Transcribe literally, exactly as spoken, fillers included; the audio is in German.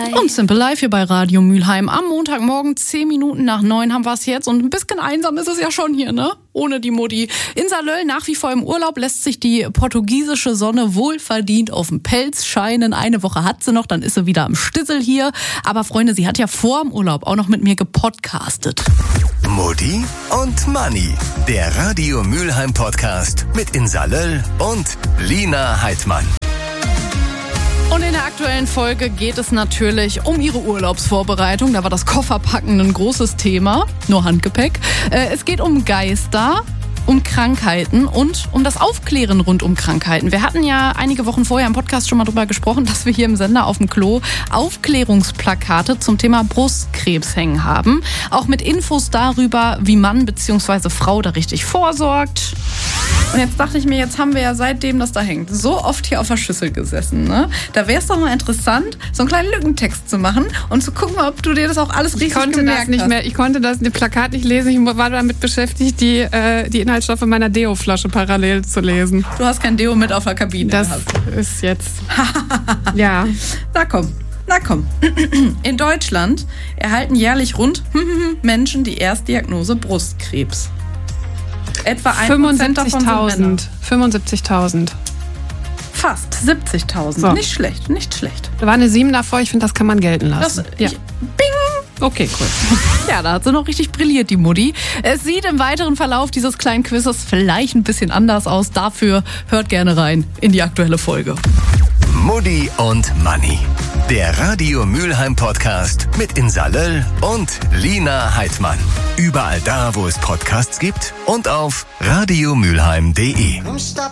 Life. Und Simple Life hier bei Radio Mülheim. Am Montagmorgen, zehn Minuten nach neun haben wir es jetzt. Und ein bisschen einsam ist es ja schon hier, ne? Ohne die Mutti. In Salöll nach wie vor im Urlaub, lässt sich die portugiesische Sonne wohlverdient auf dem Pelz scheinen. Eine Woche hat sie noch, dann ist sie wieder am Stissel hier. Aber Freunde, sie hat ja vor dem Urlaub auch noch mit mir gepodcastet. Mutti und Manni, der Radio Mülheim Podcast mit Insa Löll und Lina Heidmann. Und in der aktuellen Folge geht es natürlich um ihre Urlaubsvorbereitung. Da war das Kofferpacken ein großes Thema, nur Handgepäck. Es geht um Geister, um Krankheiten und um das Aufklären rund um Krankheiten. Wir hatten ja einige Wochen vorher im Podcast schon mal drüber gesprochen, dass wir hier im Sender auf dem Klo Aufklärungsplakate zum Thema Brustkrebs hängen haben. Auch mit Infos darüber, wie Mann bzw. Frau da richtig vorsorgt. Und jetzt dachte ich mir, jetzt haben wir ja seitdem das da hängt, so oft hier auf der Schüssel gesessen, ne? Da wäre es doch mal interessant, so einen kleinen Lückentext zu machen und zu gucken, ob du dir das auch alles richtig ich konnte gemerkt das nicht hast. Mehr, ich konnte das im Plakat nicht lesen. Ich war damit beschäftigt, die, äh, die Inhaltsstoffe meiner Deo-Flasche parallel zu lesen. Du hast kein Deo mit auf der Kabine. Das hast. ist jetzt... ja. Na komm. Na komm. In Deutschland erhalten jährlich rund Menschen die Erstdiagnose Brustkrebs. Etwa ein Prozent davon sind Männer. fünfundsiebzigtausend. Fast siebzigtausend. So. Nicht schlecht, nicht schlecht. Da war eine sieben davor, ich finde, das kann man gelten lassen. Das, ja. ich, bing! Okay, cool. Ja, da hat sie noch richtig brilliert, die Mutti. Es sieht im weiteren Verlauf dieses kleinen Quizzes vielleicht ein bisschen anders aus. Dafür hört gerne rein in die aktuelle Folge. Mutti und Manni, der Radio Mülheim Podcast mit Insa Löll und Lina Heidmann. Überall da, wo es Podcasts gibt und auf radiomülheim punkt de.